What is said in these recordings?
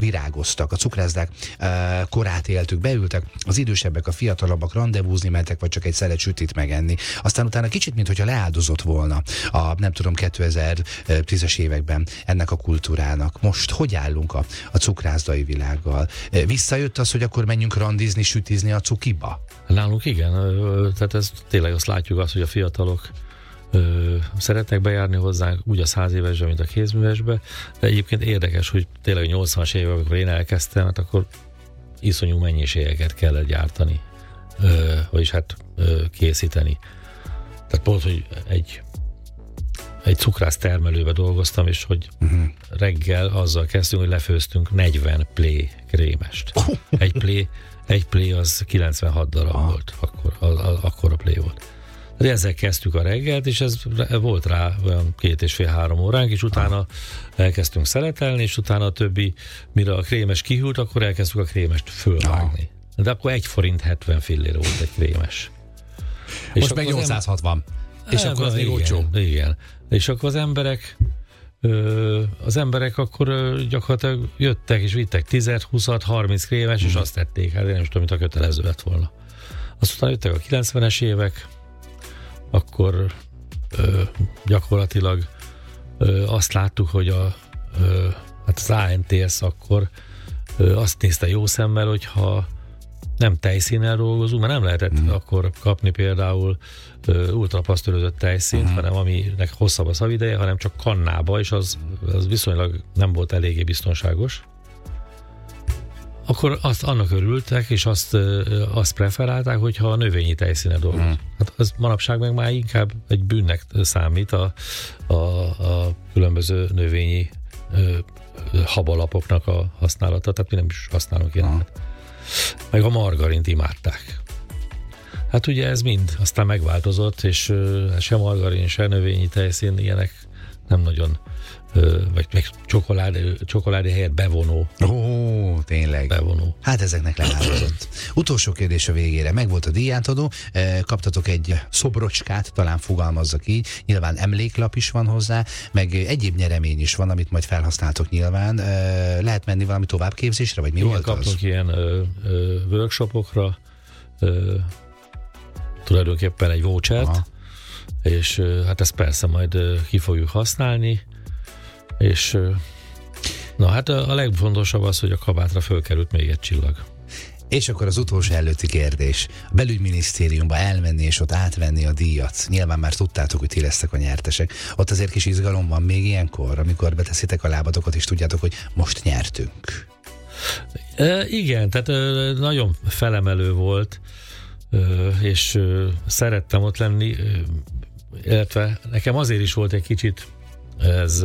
virágoztak, a cukrászdák korát éltük, beültek, az idősebbek, a fiatalabbak randevúzni mentek, vagy csak egy szelet sütit megenni. Aztán utána kicsit, mintha leáldozott volna a, nem tudom, 2010-es években ennek a kultúrának. Most hogy állunk a cukrászdai világgal? Visszajött az, hogy akkor menjünk randizni, sütizni a cukiba? Nálunk igen, tehát ez tényleg azt látjuk azt, hogy a fiatalok szeretnek bejárni hozzánk, úgy a 100 évesbe, mint a kézművesbe, de egyébként érdekes, hogy tényleg 80-as évek, amikor én elkezdtem, hát akkor iszonyú mennyiségeket kellett gyártani, vagyis készíteni. Tehát pont, hogy egy cukrász termelőbe dolgoztam, és hogy reggel azzal kezdtünk, hogy lefőztünk 40 plé krémest. Egy plé az 96 darab volt, akkor a plé volt. De ezzel kezdtük a reggelt, és ez volt rá olyan 2,5-3 óránk, és utána elkezdtünk szeletelni, és utána a többi, mire a krémes kihűlt, akkor elkezdtük a krémest fölvágni. De akkor 1 forint 70 fillér volt egy krémes. Most meg 860. És akkor az még olcsó. Igen. És akkor az emberek akkor gyakorlatilag jöttek és vittek 10-20, 30 krémes, és azt tették. Hát én nem tudom, mint a kötelező lett volna. Aztán jöttek a 90-es évek, akkor gyakorlatilag azt láttuk, hogy hát az ANTS akkor azt nézte jó szemmel, hogyha nem tejszínnel dolgozunk, mert nem lehetett akkor kapni például ultrapasztőrözött tejszínt, hanem aminek hosszabb a szavideje, hanem csak kannába, és az viszonylag nem volt eléggé biztonságos. Akkor annak örültek, és azt preferálták, hogyha a növényi tejszíne dolgozik. Hát az manapság meg már inkább egy bűnnek számít a különböző növényi habalapoknak a használata, tehát mi nem is használunk ilyenet. Meg a margarint imádták. Hát ugye ez mind aztán megváltozott, és se margarin, se növényi tejszín, ilyenek nem nagyon, vagy meg csokoládé helyett bevonó. Ó, tényleg. Bevonó. Hát ezeknek leváltozott. Utolsó kérdés a végére. Megvolt a díjátadó, kaptatok egy szobrocskát, talán fogalmazzak így, nyilván emléklap is van hozzá, meg egyéb nyeremény is van, amit majd felhasználtok nyilván. Lehet menni valami továbbképzésre, vagy mi igen, volt az? Kaptunk ilyen workshopokra, tulajdonképpen egy vouchert, és hát ezt persze majd ki fogjuk használni, és na hát a legfontosabb az, hogy a kabátra fölkerült még egy csillag. És akkor az utolsó előtti kérdés. A belügyminisztériumba elmenni és ott átvenni a díjat. Nyilván már tudtátok, hogy ti lesztek a nyertesek. Ott azért kis izgalom van még ilyenkor, amikor beteszitek a lábatokat, és tudjátok, hogy most nyertünk. Igen, tehát nagyon felemelő volt, és szerettem ott lenni, illetve nekem azért is volt egy kicsit ez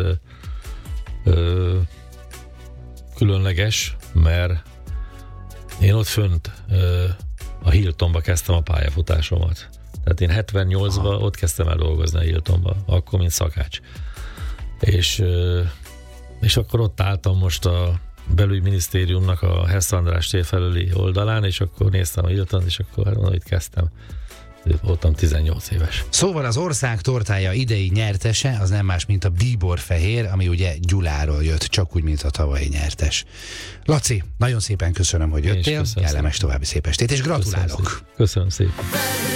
különleges, mert én ott fönt a Hiltonba kezdtem a pályafutásomat. Tehát én 78-ban ott kezdtem el dolgozni a Hiltonba, akkor mint szakács. És akkor ott álltam most a belügyminisztériumnak a Hess András tér felüli oldalán, és akkor néztem a Hiltont, és akkor mondom, itt kezdtem. Voltam 18 éves. Szóval az ország tortája idei nyertese az nem más, mint a bíborfehér, ami ugye Gyuláról jött, csak úgy, mint a tavalyi nyertes. Laci, nagyon szépen köszönöm, hogy jöttél, kellemes további szép estét, és gratulálok! Köszönöm szépen.